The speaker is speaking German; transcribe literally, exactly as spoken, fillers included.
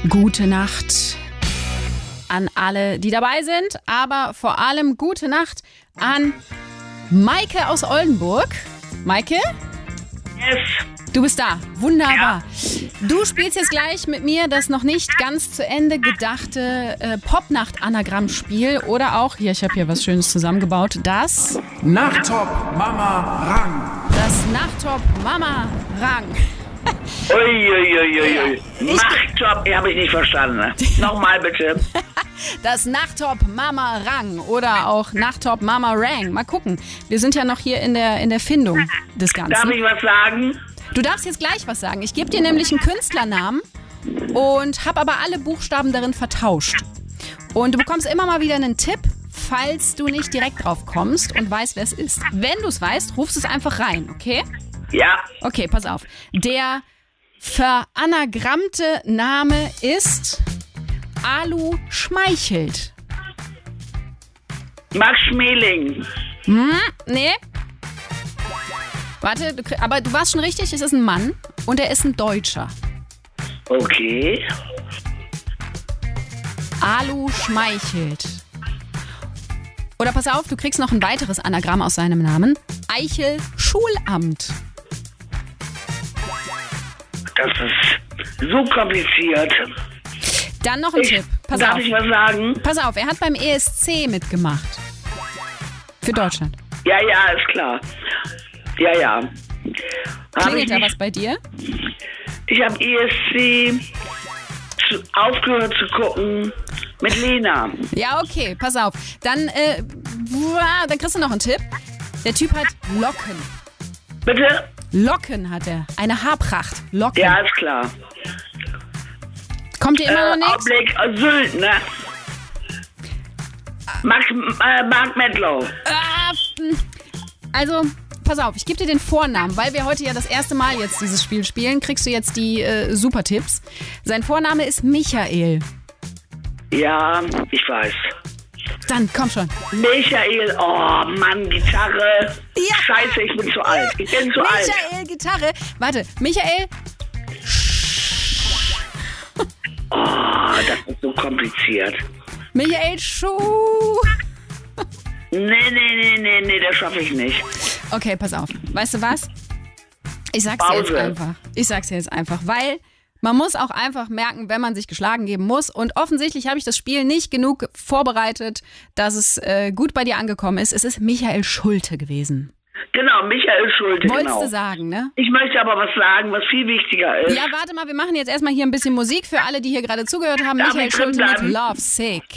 Gute Nacht an alle, die dabei sind, aber vor allem gute Nacht an Maike aus Oldenburg. Maike? Yes. Du bist da. Wunderbar. Ja. Du spielst jetzt gleich mit mir das noch nicht ganz zu Ende gedachte äh, Popnacht-Anagramm-Spiel oder auch, hier, ich habe hier was Schönes zusammengebaut, das Nachttop Mama Rang. Das Nachttop Mama Rang. Uiuiuiui. Nachtjob, habe ich nicht verstanden. Nochmal bitte. Das Nachttop Mama Rang oder auch Nachttop Mama Rang. Mal gucken. Wir sind ja noch hier in der, in der Findung des Ganzen. Darf ich was sagen? Du darfst jetzt gleich was sagen. Ich gebe dir nämlich einen Künstlernamen und habe aber alle Buchstaben darin vertauscht. Und du bekommst immer mal wieder einen Tipp, falls du nicht direkt drauf kommst und weißt, wer es ist. Wenn du es weißt, rufst du es einfach rein, okay? Ja. Okay, pass auf. Der veranagrammte Name ist Alu Schmeichelt. Max Schmeling. Hm, nee. Warte, du, aber du warst schon richtig, es ist ein Mann und er ist ein Deutscher. Okay. Alu Schmeichelt. Oder pass auf, du kriegst noch ein weiteres Anagramm aus seinem Namen. Eichel Schulamt. Das ist so kompliziert. Dann noch ein Ich, Tipp. Pass darf auf. ich was sagen? Pass auf, er hat beim E S C mitgemacht. Für Deutschland. Ja, ja, ist klar. Ja, ja. Hab Klingelt ich da nicht- was bei dir? Ich habe E S C zu, aufgehört zu gucken mit Lena. Ja, okay, pass auf. Dann, äh, wuah, dann kriegst du noch einen Tipp. Der Typ hat Locken. Bitte? Locken hat er. Eine Haarpracht. Locken. Ja, ist klar. Kommt dir immer Äh, noch nichts? Augenblick, äh, Sylt, ne? Max, äh, Mark Medlow. Ah, f- also, pass auf, ich gebe dir den Vornamen, weil wir heute ja das erste Mal jetzt dieses Spiel spielen, kriegst du jetzt die äh, Super-Tipps. Sein Vorname ist Michael. Ja, ich weiß. Dann, komm schon. Michael, oh Mann, Gitarre. Ja. Scheiße, ich bin zu alt. Ich bin zu alt. Michael, Gitarre. Warte, Michael, Oh, das ist so kompliziert. Michael Schuh. Nee, nee, nee, nee, nee, das schaffe ich nicht. Okay, pass auf. Weißt du was? Ich sag's dir jetzt Pause. einfach. Ich sag's dir jetzt einfach, weil man muss auch einfach merken, wenn man sich geschlagen geben muss. Und offensichtlich habe ich das Spiel nicht genug vorbereitet, dass es äh, gut bei dir angekommen ist. Es ist Michael Schulte gewesen. Genau, Michael Schulte, Wolltest genau. du sagen, ne? Ich möchte aber was sagen, was viel wichtiger ist. Ja, warte mal, wir machen jetzt erstmal hier ein bisschen Musik für alle, die hier gerade zugehört haben. Darf Michael ich drin Schulte mit bleiben? Love Sick.